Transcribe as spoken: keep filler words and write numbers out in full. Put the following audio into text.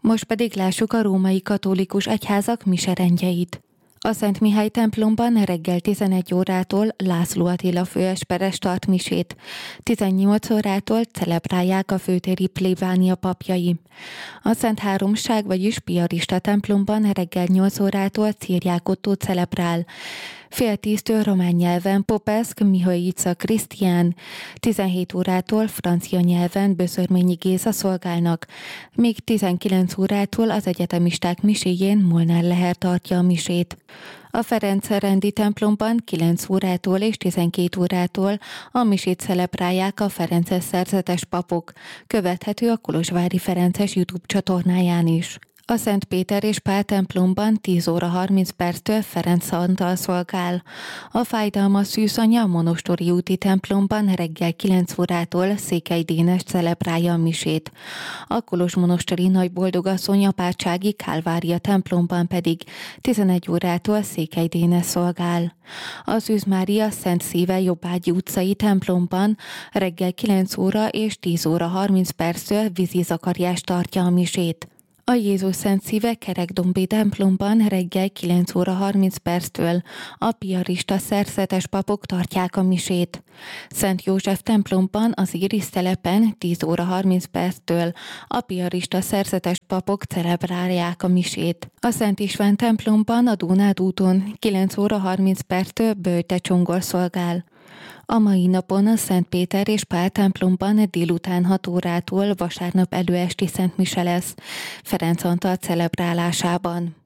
Most pedig lássuk a római katolikus egyházak miserendjeit. A Szent Mihály templomban reggel tizenegy órától László Attila főesperes tart misét. tizennyolc órától celebrálják a főtéri plébánia papjai. A Szent Háromság, vagyis Piarista templomban reggel nyolc órától Ciriák Ottó celebrál. Fél tíztől román nyelven Popeszk Mihajica Krisztián, tizenhét órától francia nyelven Böszörményi Géza szolgálnak, míg tizenkilenc órától az egyetemisták miséjén Molnár Lehár tartja a misét. A Ferenc-rendi templomban kilenc órától és tizenkét órától a misét celebrálják a ferences szerzetes papok, követhető a Kolozsvári Ferences YouTube csatornáján is. A Szent Péter és Pál templomban tíz óra harminc perctől Ferenc Antal szolgál. A Fájdalmas Szűzanya a Monostori úti templomban reggel kilenc órától Székely Dénes celebrálja a misét. A Kolozsmonostori Nagyboldogasszony apátsági Kálvária templomban pedig tizenegy órától Székely Dénes szolgál. A Szűz Mária Szent Szíve Jobbágyi utcai templomban reggel kilenc óra és tíz óra harminc perctől Vizi Zakariás tartja a misét. A Jézus Szent Szíve Kerekdombi templomban reggel kilenc óra harminc perctől a piarista szerzetes papok tartják a misét. Szent József templomban az Iris telepen tíz óra harminc perctől a piarista szerzetes papok celebrálják a misét. A Szent István templomban a Dónád úton kilenc óra harminc perctől Böjte Csongor szolgál. A mai napon a Szent Péter és Pál templomban délután hat órától vasárnap előesti szentmise lesz Ferenc Antal celebrálásában.